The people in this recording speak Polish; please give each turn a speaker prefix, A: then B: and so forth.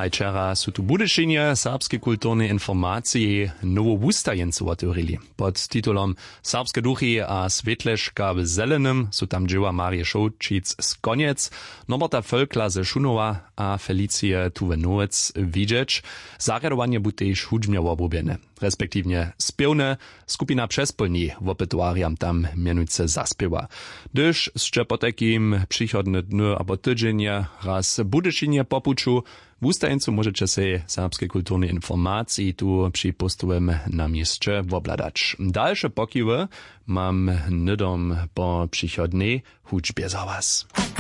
A: Hajčera su tu budešenje serbske kulturne informacije nowo wustajencu otvorili. Pod titulom Serbske duchy a svetleška w zelenym su tam dzieła Marie Šoučic z Koniec, Norberta Völkla ze Šunova a Felicie Tuvenowec widzieć. Zarjadowanie bu tež hudźbnje obrobiene, respektivnie spiewne, skupina Przespolni wopetuariam tam mianujce zaspiewa. Gdyż z po takim przychodne dny abo tydzienie raz budešenje popuczu, w ustajencu możecie się serbskie kulturne informacji tu przy postowym na mieście wobladać. Dalsze pokiwy mam nydom po przychodnej hudźbie za was.